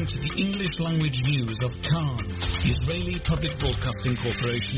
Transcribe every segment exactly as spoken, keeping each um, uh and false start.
listening to the English language news of Khan, the Israeli Public Broadcasting Corporation.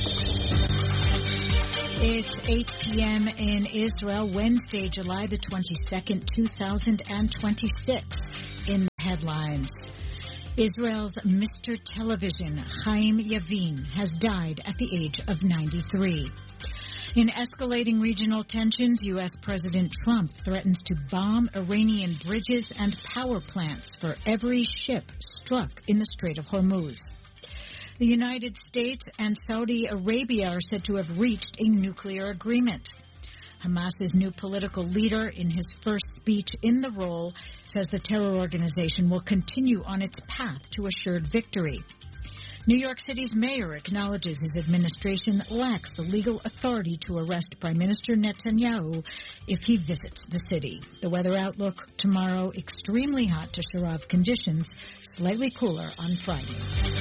It's eight p.m. in Israel, Wednesday, July the twenty-second, two thousand twenty-six. In headlines, Israel's Mister Television, Chaim Yavin, has died at the age of ninety-three. In escalating regional tensions, U S. President Trump threatens to bomb Iranian bridges and power plants for every ship struck in the Strait of Hormuz. The United States and Saudi Arabia are said to have reached a nuclear agreement. Hamas's new political leader, in his first speech in the role, says the terror organization will continue on its path to assured victory. New York City's mayor acknowledges his administration lacks the legal authority to arrest Prime Minister Netanyahu if he visits the city. The weather outlook tomorrow, extremely hot to Sharav conditions, slightly cooler on Friday.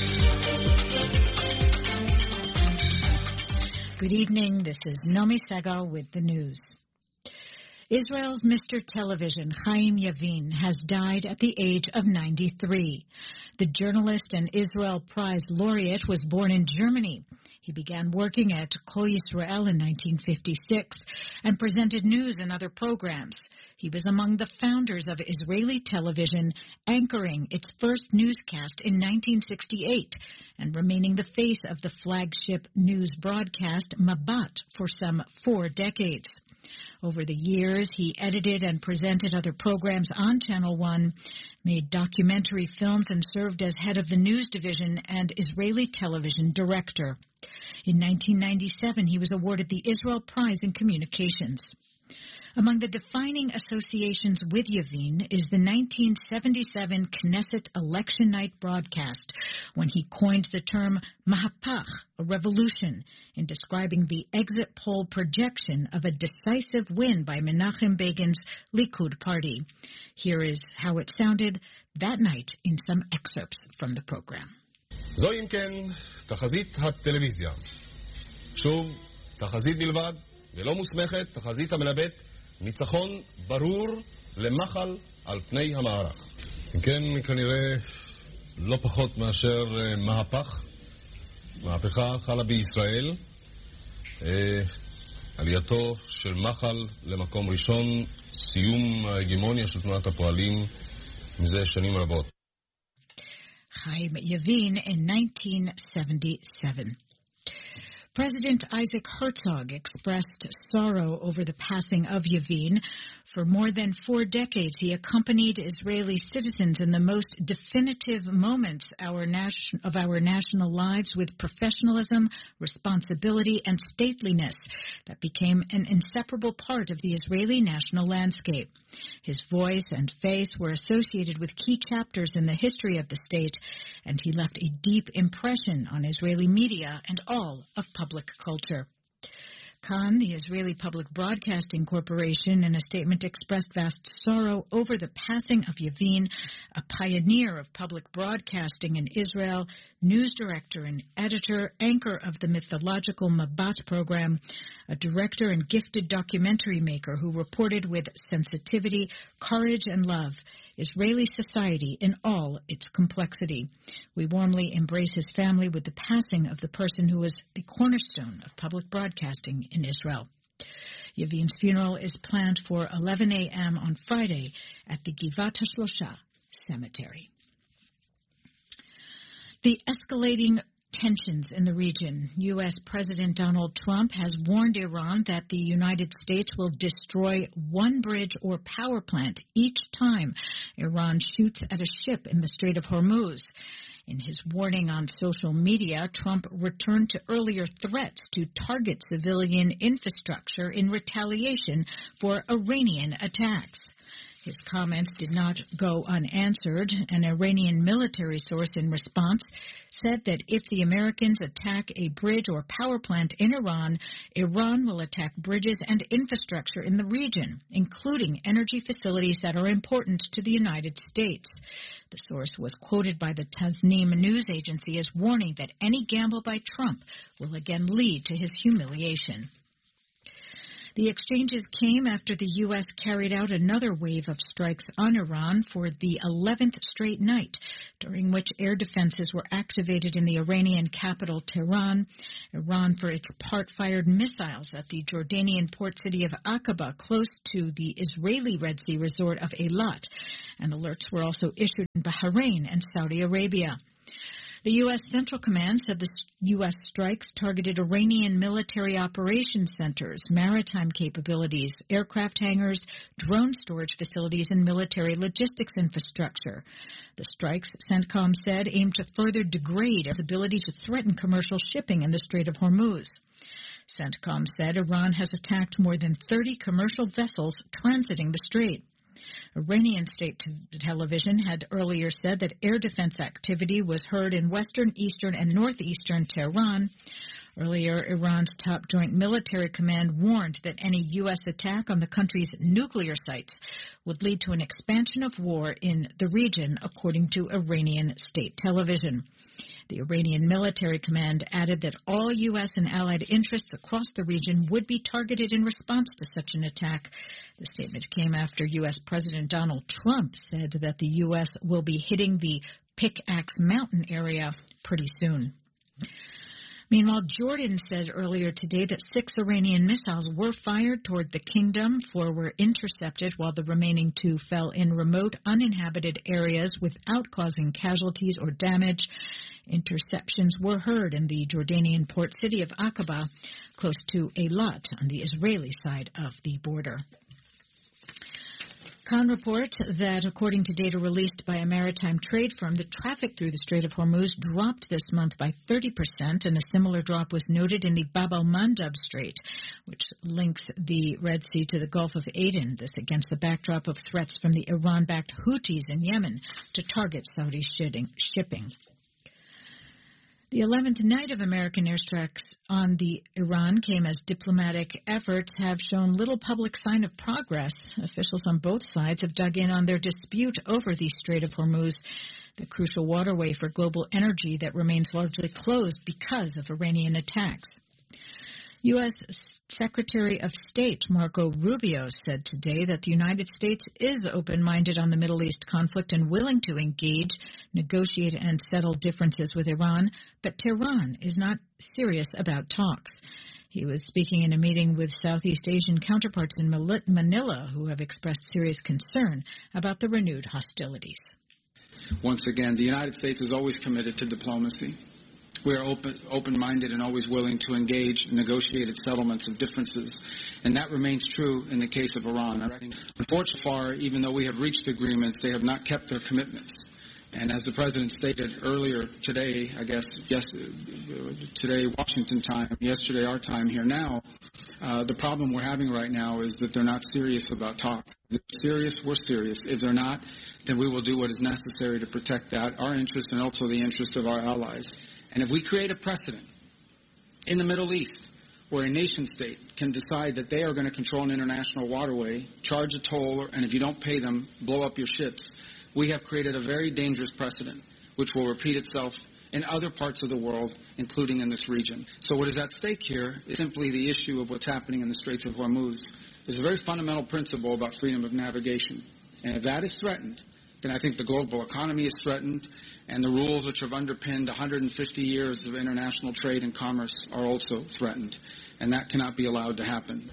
Good evening. This is Nomi Segal with the news. Israel's Mister Television, Chaim Yavin, has died at the age of ninety-three. The journalist and Israel Prize laureate was born in Germany. He began working at Kol Yisrael in nineteen fifty-six and presented news and other programs. He was among the founders of Israeli television, anchoring its first newscast in nineteen sixty-eight and remaining the face of the flagship news broadcast Mabat for some four decades. Over the years, he edited and presented other programs on Channel One, made documentary films, and served as head of the news division and Israeli television director. In nineteen ninety-seven, he was awarded the Israel Prize in Communications. Among the defining associations with Yavin is the nineteen seventy-seven Knesset election night broadcast, when he coined the term Mahapach, a revolution, in describing the exit poll projection of a decisive win by Menachem Begin's Likud party. Here is how it sounded that night in some excerpts from the program. זו אם כן תחזית הטלוויזיה. שוב, תחזית בלבד, ולא מוסמכת, תחזית המנבאת ניצחון ברור למחל על פני המערך. כן, כנראה לא פחות מאשר מהפך. מהפכה חלה בישראל. עלייתו של מחל למקום ראשון, סיום ההגמוניה של תנועת הפועלים מזה שנים רבות. Chaim Yavin in nineteen seventy-seven. President Isaac Herzog expressed sorrow over the passing of Yavin. For more than four decades, he accompanied Israeli citizens in the most definitive moments our nation, of our national lives with professionalism, responsibility, and stateliness that became an inseparable part of the Israeli national landscape. His voice and face were associated with key chapters in the history of the state, and he left a deep impression on Israeli media and all of public culture. Khan, the Israeli Public Broadcasting Corporation, in a statement expressed vast sorrow over the passing of Yavin, a pioneer of public broadcasting in Israel, news director and editor, anchor of the mythological Mabat program, a director and gifted documentary maker who reported with sensitivity, courage, and love Israeli society in all its complexity. We warmly embrace his family with the passing of the person who was the cornerstone of public broadcasting in Israel. Yavin's funeral is planned for eleven a.m. on Friday at the Givat HaShlosha Cemetery. The escalating tensions in the region. U S. President Donald Trump has warned Iran that the United States will destroy one bridge or power plant each time Iran shoots at a ship in the Strait of Hormuz. In his warning on social media, Trump returned to earlier threats to target civilian infrastructure in retaliation for Iranian attacks. His comments did not go unanswered. An Iranian military source in response said that if the Americans attack a bridge or power plant in Iran, Iran will attack bridges and infrastructure in the region, including energy facilities that are important to the United States. The source was quoted by the Tasnim news agency as warning that any gamble by Trump will again lead to his humiliation. The exchanges came after the U S carried out another wave of strikes on Iran for the eleventh straight night, during which air defenses were activated in the Iranian capital, Tehran. Iran, for its part, fired missiles at the Jordanian port city of Aqaba, close to the Israeli Red Sea resort of Eilat, and alerts were also issued in Bahrain and Saudi Arabia. The U S Central Command said the U S strikes targeted Iranian military operations centers, maritime capabilities, aircraft hangars, drone storage facilities, and military logistics infrastructure. The strikes, CENTCOM said, aimed to further degrade its ability to threaten commercial shipping in the Strait of Hormuz. CENTCOM said Iran has attacked more than thirty commercial vessels transiting the strait. Iranian state television had earlier said that air defense activity was heard in western, eastern, and northeastern Tehran. Earlier, Iran's top joint military command warned that any U S attack on the country's nuclear sites would lead to an expansion of war in the region, according to Iranian state television. The Iranian military command added that all U S and allied interests across the region would be targeted in response to such an attack. The statement came after U S President Donald Trump said that the U S will be hitting the Pickaxe Mountain area pretty soon. Meanwhile, Jordan said earlier today that six Iranian missiles were fired toward the kingdom. Four were intercepted, while the remaining two fell in remote, uninhabited areas without causing casualties or damage. Interceptions were heard in the Jordanian port city of Aqaba, close to Eilat on the Israeli side of the border. Khan reports that, according to data released by a maritime trade firm, the traffic through the Strait of Hormuz dropped this month by thirty percent, and a similar drop was noted in the Bab el-Mandab Strait, which links the Red Sea to the Gulf of Aden. This against the backdrop of threats from the Iran-backed Houthis in Yemen to target Saudi shipping. The eleventh night of American airstrikes on the Iran came as diplomatic efforts have shown little public sign of progress. Officials on both sides have dug in on their dispute over the Strait of Hormuz, the crucial waterway for global energy that remains largely closed because of Iranian attacks. U S Secretary of State Marco Rubio said today that the United States is open-minded on the Middle East conflict and willing to engage, negotiate, and settle differences with Iran, but Tehran is not serious about talks. He was speaking in a meeting with Southeast Asian counterparts in Manila who have expressed serious concern about the renewed hostilities. Once again, the United States is always committed to diplomacy. We are open, open-minded and always willing to engage in negotiated settlements of differences, and that remains true in the case of Iran. Unfortunately, far, even though we have reached agreements, they have not kept their commitments. And as the President stated earlier today, I guess, yes, today Washington time, yesterday our time here now, uh, the problem we're having right now is that they're not serious about talks. If they're serious, we're serious. If they're not, then we will do what is necessary to protect that, our interests and also the interests of our allies. And if we create a precedent in the Middle East where a nation state can decide that they are going to control an international waterway, charge a toll, and if you don't pay them, blow up your ships, we have created a very dangerous precedent which will repeat itself in other parts of the world, including in this region. So what is at stake here is simply the issue of what's happening in the Straits of Hormuz. There's a very fundamental principle about freedom of navigation. And if that is threatened, then I think the global economy is threatened, and the rules which have underpinned one hundred fifty years of international trade and commerce are also threatened, and that cannot be allowed to happen.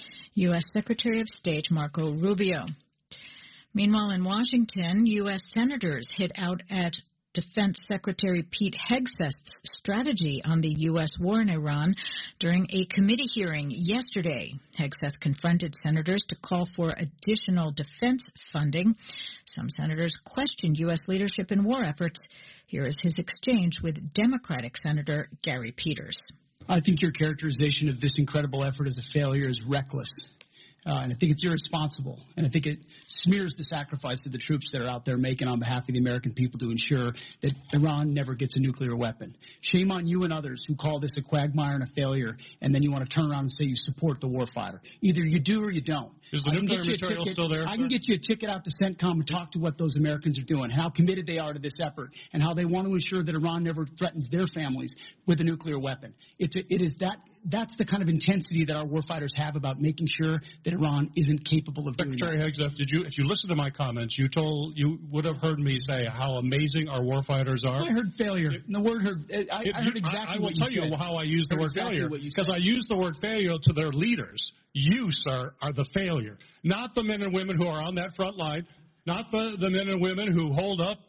U S Secretary of State Marco Rubio. Meanwhile, in Washington, U S senators hit out at Defense Secretary Pete Hegseth's strategy on the U S war in Iran during a committee hearing yesterday. Hegseth confronted senators to call for additional defense funding. Some senators questioned U S leadership in war efforts. Here is his exchange with Democratic Senator Gary Peters. I think your characterization of this incredible effort as a failure is reckless. Uh, and I think it's irresponsible, and I think it smears the sacrifice of the troops that are out there making on behalf of the American people to ensure that Iran never gets a nuclear weapon. Shame on you and others who call this a quagmire and a failure, and then you want to turn around and say you support the warfighter. Either you do or you don't. Is the nuclear material ticket, still there? I can get you a ticket out to CENTCOM and talk to what those Americans are doing, how committed they are to this effort, and how they want to ensure that Iran never threatens their families with a nuclear weapon. It's a, it is that that's the kind of intensity that our warfighters have about making sure that Iran isn't capable of doing that. Secretary Hegseth, did you, if you listen to my comments, you told you would have heard me say how amazing our warfighters are. I heard failure. And the word heard. I, It- I heard exactly I, I will what tell you you said. how I use the Heard word exactly failure what you because said. I use the word failure to their leaders. You, sir, are the failure, not the men and women who are on that front line, not the, the men and women who hold up